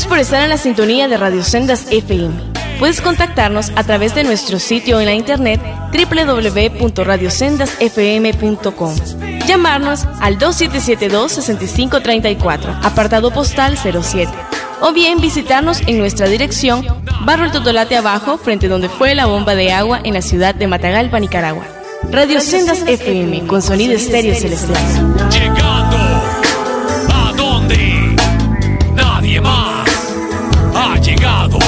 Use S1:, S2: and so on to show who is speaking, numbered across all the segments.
S1: por estar en la sintonía de Radio Sendas FM. Puedes contactarnos a través de nuestro sitio en la internet www.radiosendasfm.com. Llamarnos al 2772-6534, apartado postal 07. O bien visitarnos en nuestra dirección, Barrio El Totolate Abajo, frente donde fue la bomba de agua en la ciudad de Matagalpa, Nicaragua. Radio Sendas FM, con sonido estéreo celestial.
S2: Llegando a donde nadie más ha llegado.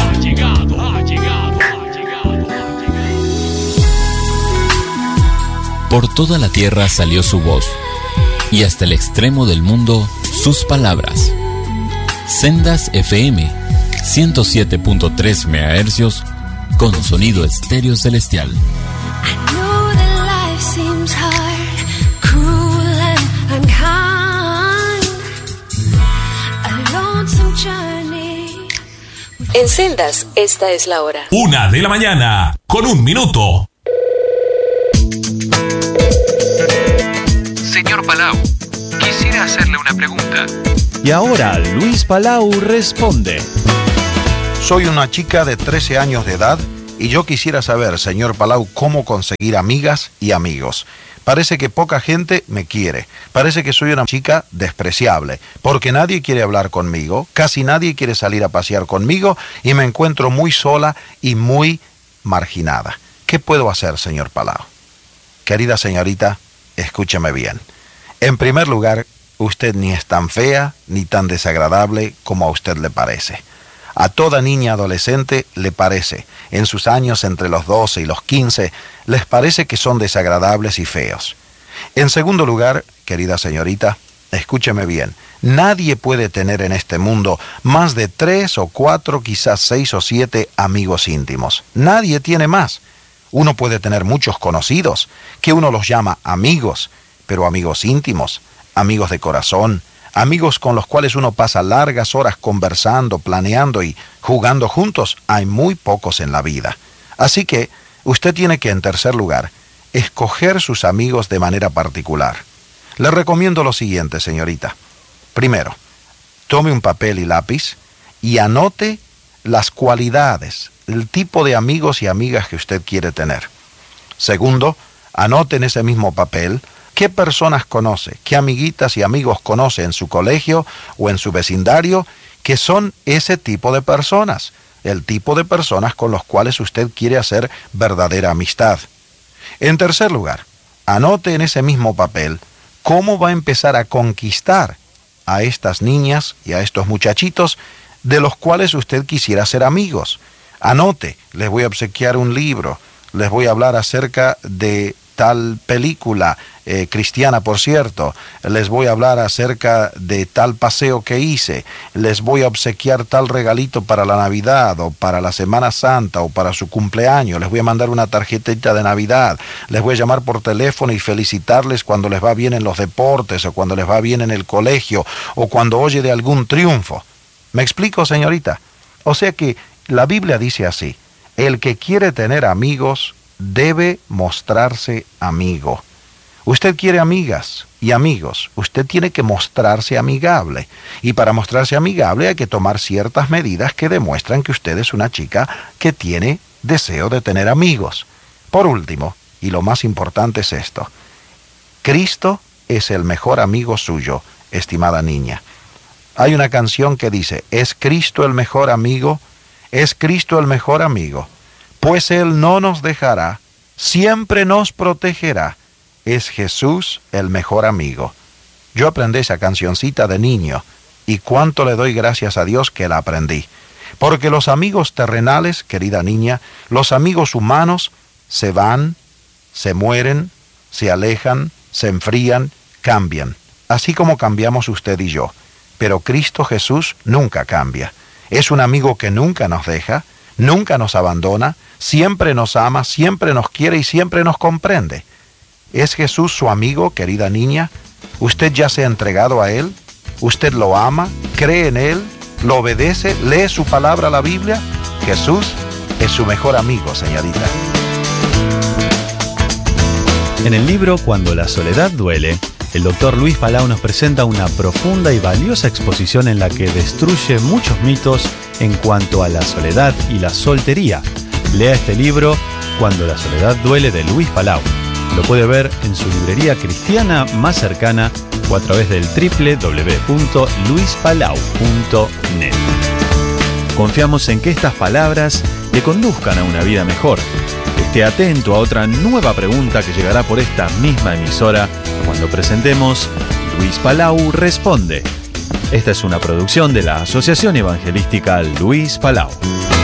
S3: Por toda la tierra salió su voz, y hasta el extremo del mundo sus palabras. Sendas FM 107.3 MHz con sonido estéreo celestial.
S4: En Sendas, esta es la hora.
S2: 1 de la mañana, con 1 minuto.
S5: Señor Palau, quisiera hacerle una pregunta.
S6: Y ahora Luis Palau responde.
S7: Soy una chica de 13 años de edad y yo quisiera saber, señor Palau, cómo conseguir amigas y amigos. Parece que poca gente me quiere. Parece que soy una chica despreciable, porque nadie quiere hablar conmigo, casi nadie quiere salir a pasear conmigo y me encuentro muy sola y muy marginada. ¿Qué puedo hacer, señor Palau? Querida señorita, escúcheme bien. En primer lugar, usted ni es tan fea ni tan desagradable como a usted le parece. A toda niña adolescente le parece, en sus años entre los 12 y los 15, les parece que son desagradables y feos. En segundo lugar, querida señorita, escúcheme bien, nadie puede tener en este mundo más de 3 o 4, quizás 6 o 7 amigos íntimos. Nadie tiene más. Uno puede tener muchos conocidos, que uno los llama amigos, pero amigos íntimos, amigos de corazón, amigos con los cuales uno pasa largas horas conversando, planeando y jugando juntos, hay muy pocos en la vida. Así que usted tiene que, en tercer lugar, escoger sus amigos de manera particular. Le recomiendo lo siguiente, señorita. Primero, tome un papel y lápiz y anote las cualidades, el tipo de amigos y amigas que usted quiere tener. Segundo, anote en ese mismo papel qué personas conoce, qué amiguitas y amigos conoce en su colegio o en su vecindario que son ese tipo de personas, el tipo de personas con los cuales usted quiere hacer verdadera amistad. En tercer lugar, anote en ese mismo papel cómo va a empezar a conquistar a estas niñas y a estos muchachitos de los cuales usted quisiera ser amigos. Anote, les voy a obsequiar un libro, les voy a hablar acerca de tal película, cristiana por cierto, les voy a hablar acerca de tal paseo que hice, les voy a obsequiar tal regalito para la Navidad o para la Semana Santa o para su cumpleaños, les voy a mandar una tarjetita de Navidad, les voy a llamar por teléfono y felicitarles cuando les va bien en los deportes o cuando les va bien en el colegio o cuando oye de algún triunfo. ¿Me explico, señorita? O sea que la Biblia dice así, el que quiere tener amigos debe mostrarse amigo. Usted quiere amigas y amigos, usted tiene que mostrarse amigable. Y para mostrarse amigable hay que tomar ciertas medidas que demuestran que usted es una chica que tiene deseo de tener amigos. Por último, y lo más importante es esto, Cristo es el mejor amigo suyo, estimada niña. Hay una canción que dice, ¿es Cristo el mejor amigo? ¿Es Cristo el mejor amigo? Pues Él no nos dejará, siempre nos protegerá. Es Jesús el mejor amigo. Yo aprendí esa cancioncita de niño, y cuánto le doy gracias a Dios que la aprendí. Porque los amigos terrenales, querida niña, los amigos humanos, se van, se mueren, se alejan, se enfrían, cambian. Así como cambiamos usted y yo. Pero Cristo Jesús nunca cambia. Es un amigo que nunca nos deja, nunca nos abandona, siempre nos ama, siempre nos quiere y siempre nos comprende. ¿Es Jesús su amigo, querida niña? ¿Usted ya se ha entregado a Él? ¿Usted lo ama? ¿Cree en Él? ¿Lo obedece? ¿Lee su palabra, la Biblia? Jesús es su mejor amigo, señorita.
S6: En el libro Cuando la soledad duele, El doctor Luis Palau nos presenta una profunda y valiosa exposición en la que destruye muchos mitos en cuanto a la soledad y la soltería. Lea este libro, Cuando la soledad duele, de Luis Palau. Lo puede ver en su librería cristiana más cercana o a través del www.luispalau.net. Confiamos en que estas palabras le conduzcan a una vida mejor. Esté atento a otra nueva pregunta que llegará por esta misma emisora cuando presentemos Luis Palau Responde. Esta es una producción de la Asociación Evangelística Luis Palau.